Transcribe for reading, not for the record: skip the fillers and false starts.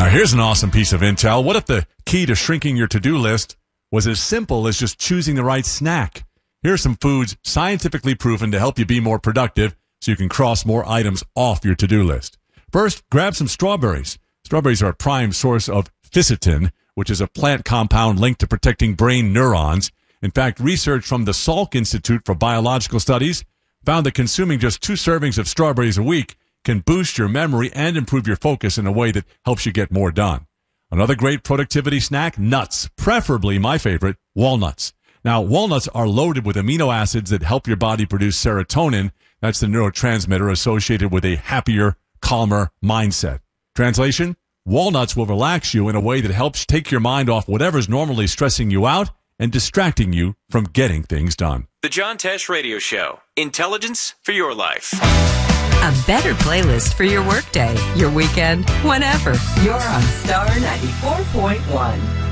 Now, here's an awesome piece of intel. What if the key to shrinking your to-do list was as simple as just choosing the right snack? Here are some foods scientifically proven to help you be more productive so you can cross more items off your to-do list. First, grab some strawberries. Strawberries are a prime source of fisetin, which is a plant compound linked to protecting brain neurons. In fact, research from the Salk Institute for Biological Studies found that consuming just 2 servings of strawberries a week can boost your memory and improve your focus in a way that helps you get more done. Another great productivity snack, nuts, preferably my favorite, walnuts. Now, walnuts are loaded with amino acids that help your body produce serotonin. That's the neurotransmitter associated with a happier, calmer mindset. Translation, walnuts will relax you in a way that helps take your mind off whatever's normally stressing you out and distracting you from getting things done. The John Tesh Radio Show. Intelligence for your life. A better playlist for your workday, your weekend, whenever. You're on Star 94.1.